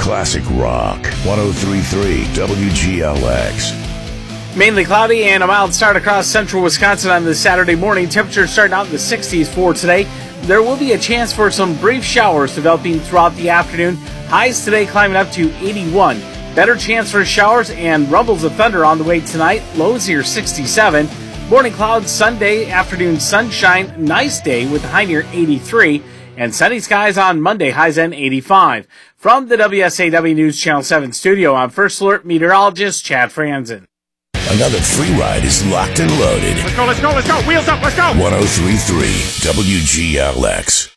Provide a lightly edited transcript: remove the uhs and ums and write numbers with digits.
classic rock. 103.3 WGLX. Mainly cloudy and a mild start across central Wisconsin on this Saturday morning. Temperatures starting out in the 60s for today. There will be a chance for some brief showers developing throughout the afternoon. Highs today climbing up to 81. Better chance for showers and rumbles of thunder on the way tonight. Lows here 67. Morning clouds, Sunday, afternoon sunshine. Nice day with a high near 83. And sunny skies on Monday, highs in 85. From the WSAW News Channel 7 studio, I'm First Alert meteorologist Chad Franzen. Another free ride is locked and loaded. Let's go. Wheels up, let's go. 103.3 WGLX.